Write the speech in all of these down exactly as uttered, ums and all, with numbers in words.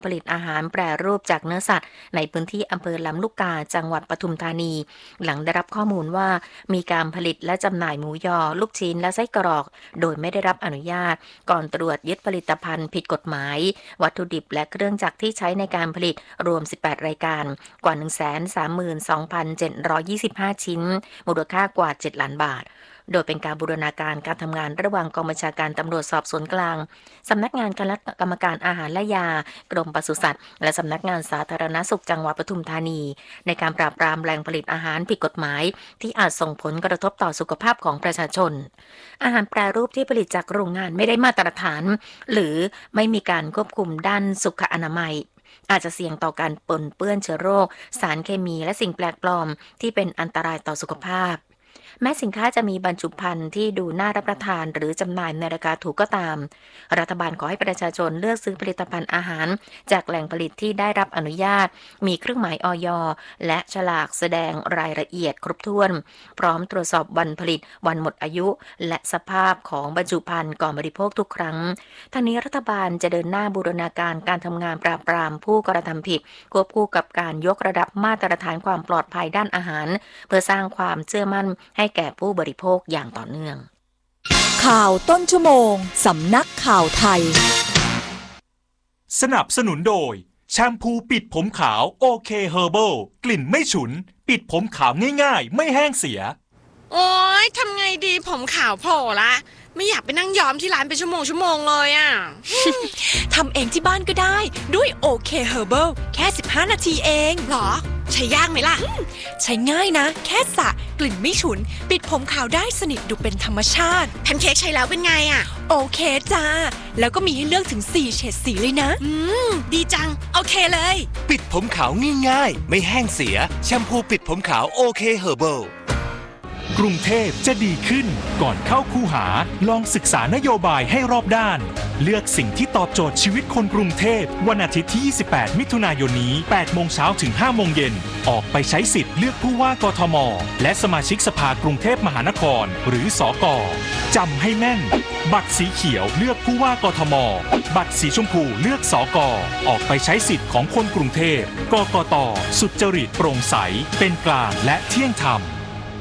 ผลิตอาหารแปรรูปจากเนื้อสัตว์ในพื้นที่อำเภอลำลูกกาจังหวัดปทุมธานีหลังได้รับข้อมูลว่ามีการผลิตและจำหน่ายหมูยอลูกชิ้นและไส้กรอกโดยไม่ได้รับอนุญาตก่อนตรวจยึดผลิตภัณฑ์ผิดกฎหมายวัตถุดิบและเครื่องจักรที่ใช้ในการผลิตรวมสิบแปดรายการกว่า หนึ่งแสนสามหมื่นสองพันเจ็ดร้อยยี่สิบห้า ชิ้นมูลค่ากว่าเจ็ดล้านบาทโดยเป็นการบูรณาการการทำงานระหว่างกองบัญชาการตำรวจสอบสวนกลางสำนักงานคณะกรรมการอาหารและยากรมปศุสัตว์และสำนักงานสาธารณสุขจังหวัดปทุมธานีในการปราบปรามแหล่งผลิตอาหารผิดกฎหมายที่อาจส่งผลกระทบต่อสุขภาพของประชาชนอาหารแปรรูปที่ผลิตจากโรงงานไม่ได้มาตรฐานหรือไม่มีการควบคุมด้านสุขอนามัยอาจจะเสี่ยงต่อการปนเปื้อนเชื้อโรคสารเคมีและสิ่งแปลกปลอมที่เป็นอันตรายต่อสุขภาพแม้สินค้าจะมีบรรจุภัณฑ์ที่ดูน่ารับประทานหรือจำหน่ายในราคาถูกก็ตามรัฐบาลขอให้ประชาชนเลือกซื้อผลิตภัณฑ์อาหารจากแหล่งผลิตที่ได้รับอนุญาตมีเครื่องหมายอย.และฉลากแสดงรายละเอียดครบถ้วนพร้อมตรวจสอบวันผลิตวันหมดอายุและสภาพของบรรจุภัณฑ์ก่อนบริโภคทุกครั้งทั้งนี้รัฐบาลจะเดินหน้าบูรณาการการทำงานปราบปรามผู้กระทำผิดควบคู่กับการยกระดับมาตรฐานความปลอดภัยด้านอาหารเพื่อสร้างความเชื่อมั่นให้แก่ผู้บริโภคอย่างต่อเนื่องข่าวต้นชั่วโมงสำนักข่าวไทยสนับสนุนโดยแชมพูปิดผมขาวโอเคเฮอร์เบิลกลิ่นไม่ฉุนปิดผมขาวง่ายๆไม่แห้งเสียโอ๊ยทำไงดีผมขาวโผล่ละไม่อยากไปนั่งย้อมที่ร้านเป็นชั่วโมงชั่วโมงเลยอ่ะทำเองที่บ้านก็ได้ด้วยโอเคเฮอร์เบิลแค่สิบห้านาทีเองหรอใช้ยากไหมล่ะใช้ง่ายนะแค่สระกลิ่นไม่ฉุนปิดผมขาวได้สนิทดูเป็นธรรมชาติแพนเค้กใช้แล้วเป็นไงอ่ะโอเคจ้าแล้วก็มีให้เลือกถึงสี่เฉดสีเลยนะอืมดีจังโอเคเลยปิดผมขาวง่ายๆไม่แห้งเสียแชมพูปิดผมขาวโอเคเฮอร์เบิลกรุงเทพจะดีขึ้นก่อนเข้าคูหาลองศึกษานโยบายให้รอบด้านเลือกสิ่งที่ตอบโจทย์ชีวิตคนกรุงเทพวันอาทิตย์ที่ยี่สิบแปดมิถุนายนนี้แปดโมงเช้าถึงห้าโมงเย็นออกไปใช้สิทธิ์เลือกผู้ว่ากทมและสมาชิกสภากรุงเทพมหานครหรือสก.จำให้แม่นบัตรสีเขียวเลือกผู้ว่ากทมบัตรสีชมพูเลือกสก.ออกไปใช้สิทธิ์ของคนกรุงเทพกกต.สุจริตโปร่งใสเป็นกลางและเที่ยงธรรม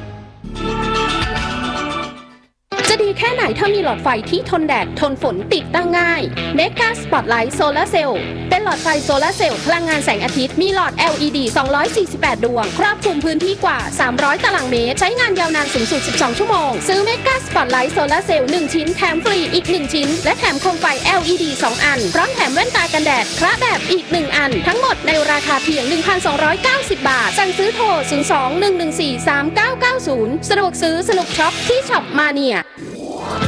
จะดีแค่ไหนถ้ามีหลอดไฟที่ทนแดดทนฝนติดตั้งง่าย Mega Spotlight Solar Cell เป็นหลอดไฟโซลาร์เซลล์พลังงานแสงอาทิตย์มีหลอด แอล อี ดี สองร้อยสี่สิบแปด ดวงครอบคลุมพื้นที่กว่าสามร้อยตารางเมตรใช้งานยาวนานสูงสุดสิบสองชั่วโมงซื้อ Mega Spotlight Solar Cell หนึ่งชิ้นแถมฟรีอีกหนึ่งชิ้นและแถมโคมไฟ แอล อี ดี สองอันพร้อมแถมแว่นตากันแดดพระแบบอีกหนึ่งอันทั้งหมดในราคาเพียง หนึ่งพันสองร้อยเก้าสิบ บาทสั่งซื้อโทรศูนย์ สอง หนึ่ง หนึ่ง สี่ สาม เก้า เก้า ศูนย์สะดวกซื้อสนุกช็อปที่ช็อปมาเนีย